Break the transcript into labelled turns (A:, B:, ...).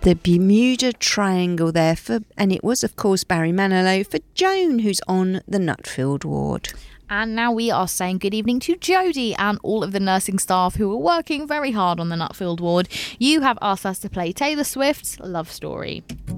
A: the Bermuda Triangle there and it was, of course, Barry Manilow for Joan, who's on the Nutfield ward.
B: And now we are saying good evening to Jodie and all of the nursing staff who are working very hard on the Nutfield ward. You have asked us to play Taylor Swift's Love Story.